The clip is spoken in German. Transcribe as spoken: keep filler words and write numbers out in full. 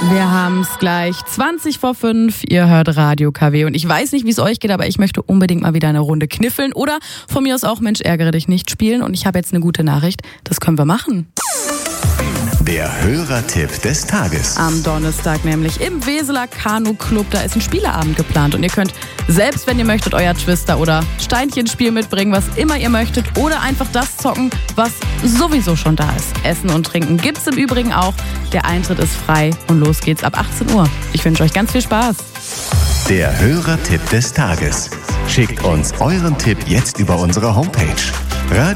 Wir haben es gleich zwanzig vor fünf. Ihr hört Radio K W. Und ich weiß nicht, wie es euch geht, aber ich möchte unbedingt mal wieder eine Runde kniffeln. Oder von mir aus auch Mensch, ärgere dich nicht spielen. Und ich habe jetzt eine gute Nachricht. Das können wir machen. Der Hörertipp des Tages. Am Donnerstag nämlich im Weseler Kanu Club. Da ist ein Spieleabend geplant. Und ihr könnt selbst, wenn ihr möchtet, euer Twister- oder Steinchenspiel mitbringen, was immer ihr möchtet. Oder einfach das zocken, was sowieso schon da ist. Essen und Trinken gibt's im Übrigen auch. Der Eintritt ist frei und los geht's ab achtzehn Uhr. Ich wünsche euch ganz viel Spaß. Der Hörertipp des Tages. Schickt uns euren Tipp jetzt über unsere Homepage. Radio